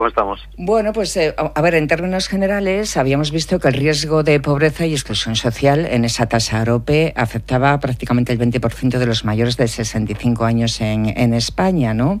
¿Cómo estamos? Bueno, pues a ver, en términos generales, habíamos visto que el riesgo de pobreza y exclusión social en esa tasa AROPE afectaba prácticamente el 20% de los mayores de 65 años en España, ¿no?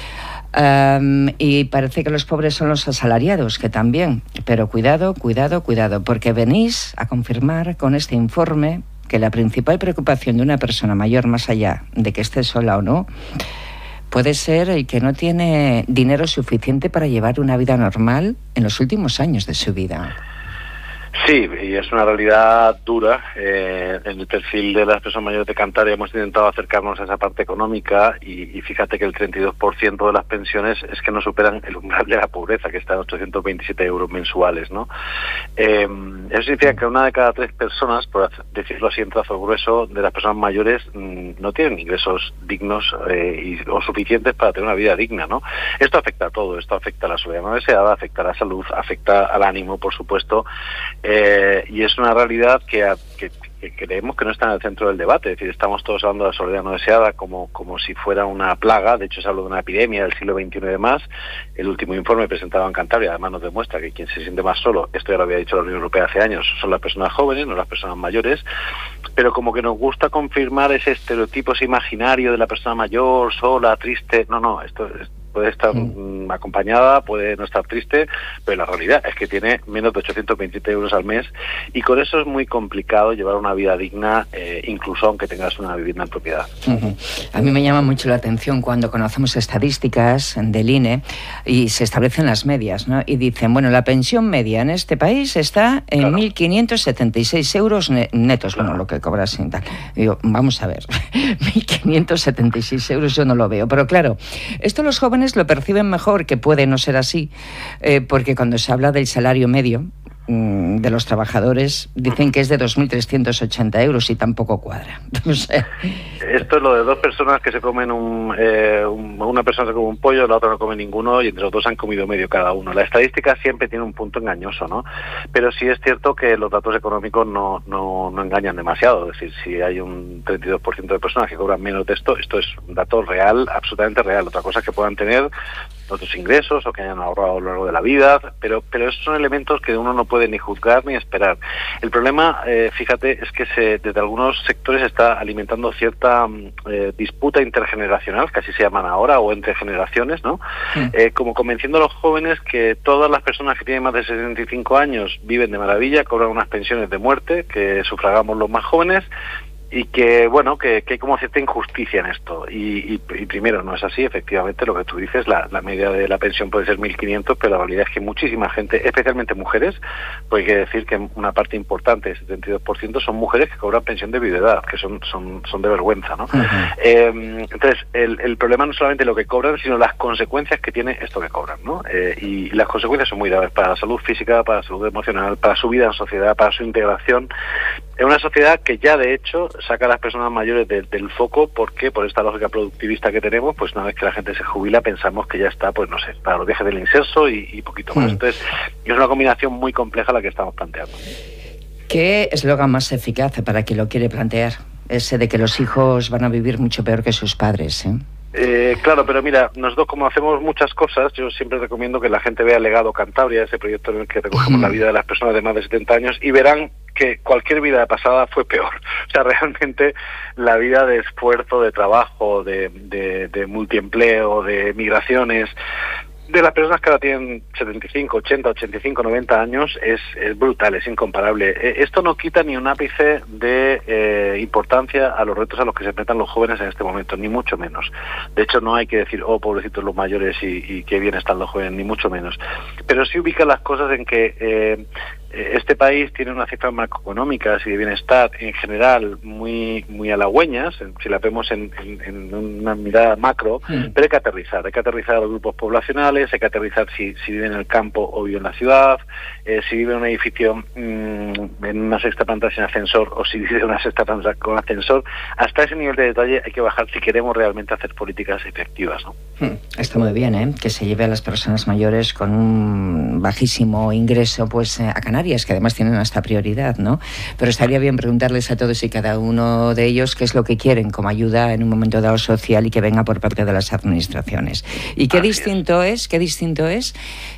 Y parece que los pobres son los asalariados, que también. Pero cuidado, porque venís a confirmar con este informe que la principal preocupación de una persona mayor, más allá de que esté sola o no, puede ser el que no tiene dinero suficiente para llevar una vida normal en los últimos años de su vida. Sí, y es una realidad dura. En el perfil de las personas mayores de Cantabria hemos intentado acercarnos a esa parte económica y fíjate que el 32% de las pensiones es que no superan el umbral de la pobreza, que está en 827 euros mensuales, ¿no? Eso significa que una de cada 3 personas, por decirlo así en trazo grueso, de las personas mayores no tienen ingresos dignos o suficientes para tener una vida digna, ¿no? Esto afecta a todo, esto afecta a la soledad no deseada, afecta a la salud, afecta al ánimo, por supuesto, y es una realidad que creemos que no está en el centro del debate. Es decir, estamos todos hablando de la soledad no deseada como si fuera una plaga. De hecho, se habló de una epidemia del siglo XXI y demás. El último informe presentado en Cantabria además nos demuestra que quien se siente más solo, esto ya lo había dicho la Unión Europea hace años, son las personas jóvenes, no las personas mayores, pero como que nos gusta confirmar ese estereotipo, ese imaginario de la persona mayor, sola, triste. No, esto puede estar acompañada, puede no estar triste, pero la realidad es que tiene menos de 827 euros al mes y con eso es muy complicado llevar una vida digna, incluso aunque tengas una vivienda en propiedad. A mí me llama mucho la atención cuando conocemos estadísticas del INE y se establecen las medias, ¿no? Y dicen, bueno, la pensión media en este país está en 1.576 euros netos, bueno, lo que cobras sin tal. Y digo, vamos a ver, 1.576 euros yo no lo veo, pero claro, esto los jóvenes lo perciben mejor, que puede no ser así, porque cuando se habla del salario medio de los trabajadores, dicen que es de 2.380 euros y tampoco cuadra. No sé. Esto es lo de 2 personas que se comen una persona se come un pollo, la otra no come ninguno y entre los 2 han comido medio cada uno. La estadística siempre tiene un punto engañoso, ¿no? Pero sí es cierto que los datos económicos no engañan demasiado. Es decir, si hay un 32% de personas que cobran menos de esto es un dato real, absolutamente real. Otra cosa es que puedan tener otros ingresos o que hayan ahorrado a lo largo de la vida, pero esos son elementos que uno no puede ni juzgar ni esperar. El problema, fíjate, es que desde algunos sectores está alimentando cierta disputa intergeneracional, que así se llaman ahora, o entre generaciones, ¿no? Como convenciendo a los jóvenes que todas las personas que tienen más de 65 años viven de maravilla, cobran unas pensiones de muerte que sufragamos los más jóvenes, y que, bueno, que hay como cierta injusticia en esto. Y primero, no es así, efectivamente, lo que tú dices, la media de la pensión puede ser 1.500, pero la realidad es que muchísima gente, especialmente mujeres, pues hay que decir que una parte importante, el 72%, son mujeres que cobran pensión de viudedad, que son de vergüenza, ¿no? Entonces, el problema no es solamente lo que cobran, sino las consecuencias que tiene esto que cobran, ¿no? Y las consecuencias son muy graves para la salud física, para la salud emocional, para su vida en sociedad, para su integración. Es una sociedad que ya, de hecho, saca a las personas mayores del foco, porque por esta lógica productivista que tenemos, pues una vez que la gente se jubila pensamos que ya está, pues no sé, para los viajes del inserso y poquito más. Entonces, es una combinación muy compleja la que estamos planteando. ¿Qué eslogan más eficaz para quien lo quiere plantear? Ese de que los hijos van a vivir mucho peor que sus padres, Claro, pero mira, nosotros como hacemos muchas cosas, yo siempre recomiendo que la gente vea Legado Cantabria, ese proyecto en el que recogemos la vida de las personas de más de 70 años, y verán que cualquier vida pasada fue peor. O sea, realmente la vida de esfuerzo, de trabajo, de multiempleo, de migraciones, de las personas que ahora tienen 75, 80, 85, 90 años es brutal, es incomparable. Esto no quita ni un ápice de importancia a los retos a los que se enfrentan los jóvenes en este momento, ni mucho menos. De hecho, no hay que decir, oh, pobrecitos los mayores y qué bien están los jóvenes, ni mucho menos. Pero sí ubica las cosas en que este país tiene unas cifras macroeconómicas y de bienestar en general muy halagüeñas, si la vemos en una mirada macro, pero hay que aterrizar a los grupos poblacionales, hay que aterrizar si vive en el campo o vive en la ciudad, si vive en un edificio en una sexta planta sin ascensor o si vive en una sexta planta con ascensor. Hasta ese nivel de detalle hay que bajar si queremos realmente hacer políticas efectivas, ¿no? Está muy bien, que se lleve a las personas mayores con un bajísimo ingreso pues a Canarias, Canarias, que además tienen hasta prioridad, ¿no? Pero estaría bien preguntarles a todos y cada uno de ellos qué es lo que quieren como ayuda en un momento dado social y que venga por parte de las administraciones. Y qué distinto es